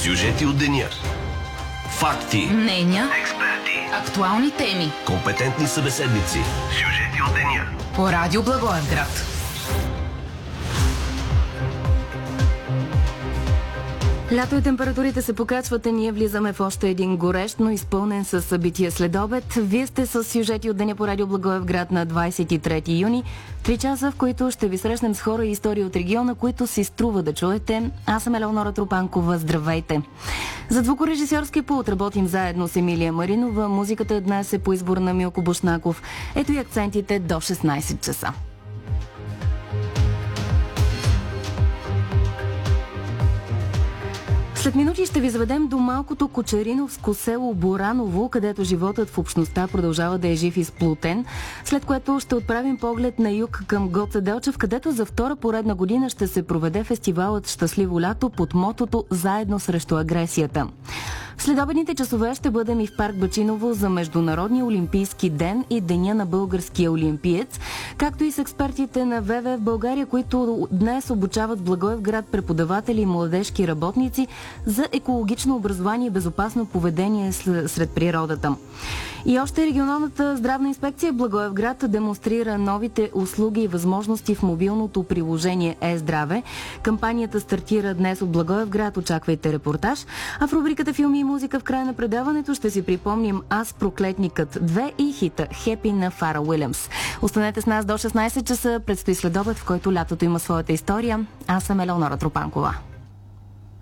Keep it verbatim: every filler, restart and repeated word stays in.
Сюжети от деня. Факти. Мнения. Експерти. Актуални теми. Компетентни събеседници. Сюжети от деня. По Радио Благоевград. Лято и температурите се покачват, и ние влизаме в още един горещ, но изпълнен със събития следобед. Вие сте с сюжети от деня по Радио Благоевград на двадесет и трети юни. Три часа, в които ще ви срещнем с хора и истории от региона, които си струва да чуете. Аз съм Елеонора Тропанкова. Здравейте! За звукорежисьорски пулт работим заедно с Емилия Маринова. Музиката днес е по избор на Милко Бушнаков. Ето и акцентите до шестнадесет часа. След минути ще ви заведем до малкото кочериновско село Бораново, където животът в общността продължава да е жив и сплутен, след което ще отправим поглед на юг към Гоце Делчев, където за втора поредна година ще се проведе фестивалът Щастливо лято под мотото "Заедно срещу агресията". В следобедните часове ще бъдем и в парк Бачиново за Международния олимпийски ден и Деня на българския олимпиец, както и с експертите на ВВФ в България, които днес обучават в Благоевград преподаватели и младежки работници за екологично образование и безопасно поведение сред природата. И още регионалната здравна инспекция Благоевград демонстрира новите услуги и възможности в мобилното приложение Е-здраве. Кампанията стартира днес от Благоевград. Очаквайте репортаж. А в рубриката "Филми и музика" в края на предаването ще си припомним "Аз проклетникът две" и хита "Хепи" на Фара Уилямс. Останете с нас до шестнадесет часа. Предстои следобед, в който лятото има своята история. Аз съм Елеонора Тропанкова.